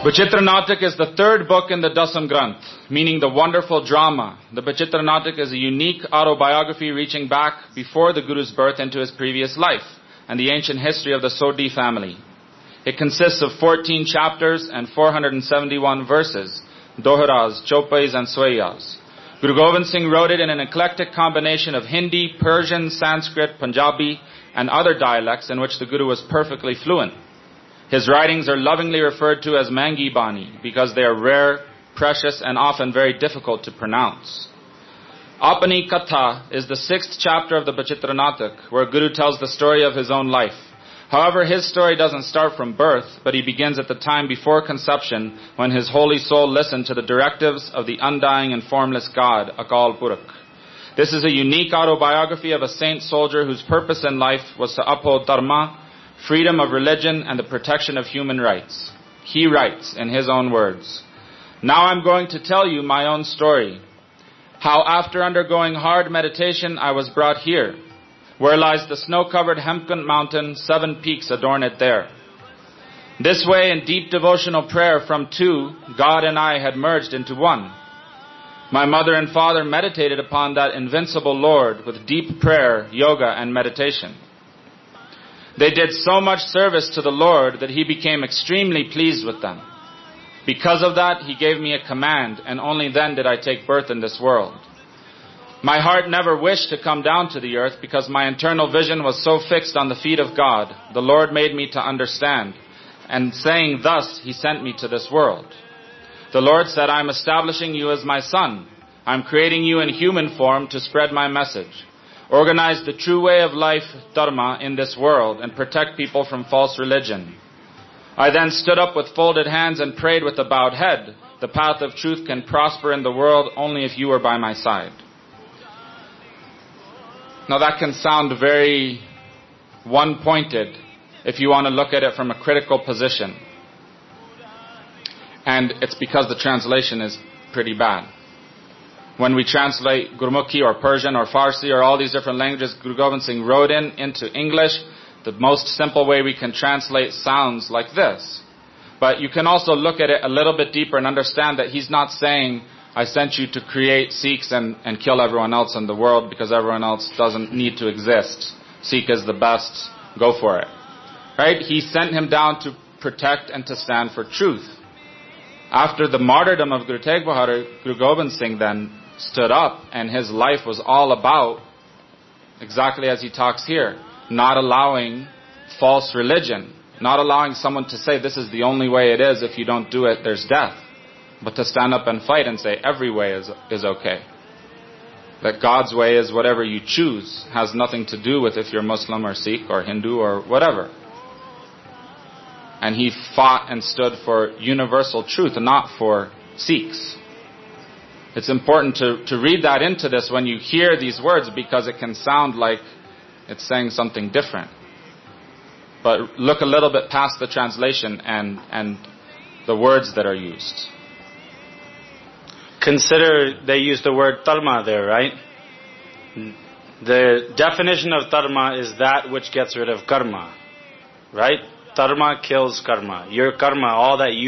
Bachitra Natak is the third book in the Dasam Granth, meaning the wonderful drama. The Bachitra Natak is a unique autobiography reaching back before the Guru's birth into his previous life and the ancient history of the Sodhi family. It consists of 14 chapters and 471 verses, doharas, chopais and swayas. Guru Gobind Singh wrote it in an eclectic combination of Hindi, Persian, Sanskrit, Punjabi and other dialects in which the Guru was perfectly fluent. His writings are lovingly referred to as Mangi Bani because they are rare, precious, and often very difficult to pronounce. Apani Katha is the 6th chapter of the Bachitra Natak, where Guru tells the story of his own life. However, his story doesn't start from birth, but he begins at the time before conception, when his holy soul listened to the directives of the undying and formless God, Akal Purakh. This is a unique autobiography of a saint soldier whose purpose in life was to uphold dharma, freedom of religion, and the protection of human rights. He writes in his own words, "Now I'm going to tell you my own story. How after undergoing hard meditation I was brought here. Where lies the snow-covered Hemkunt mountain, 7 peaks adorn it there. This way in deep devotional prayer from two, God and I had merged into one. My mother and father meditated upon that invincible Lord with deep prayer, yoga, and meditation. They did so much service to the Lord that He became extremely pleased with them. Because of that, He gave me a command, and only then did I take birth in this world. My heart never wished to come down to the earth because my internal vision was so fixed on the feet of God. The Lord made me to understand, and saying thus, He sent me to this world. The Lord said, I'm establishing you as my son. I'm creating you in human form to spread my message. Organize the true way of life, dharma, in this world and protect people from false religion. I then stood up with folded hands and prayed with a bowed head. The path of truth can prosper in the world only if you are by my side." Now that can sound very one-pointed if you want to look at it from a critical position. And it's because the translation is pretty bad. When we translate Gurmukhi or Persian or Farsi or all these different languages Guru Gobind Singh wrote into English, the most simple way we can translate sounds like this. But you can also look at it a little bit deeper and understand that he's not saying, I sent you to create Sikhs and kill everyone else in the world because everyone else doesn't need to exist. Sikh is the best, go for it. Right? He sent him down to protect and to stand for truth. After the martyrdom of Guru Tegh Bahadur, Guru Gobind Singh then stood up, and his life was all about, exactly as he talks here, not allowing false religion, not allowing someone to say this is the only way it is, if you don't do it there's death, but to stand up and fight and say every way is okay. That God's way is whatever you choose, has nothing to do with if you're Muslim or Sikh or Hindu or whatever. And he fought and stood for universal truth, not for Sikhs. It's important to read that into this when you hear these words, because it can sound like it's saying something different. But look a little bit past the translation and the words that are used. Consider they use the word dharma there, right? The definition of dharma is that which gets rid of karma, right? Dharma kills karma. Your karma, all that you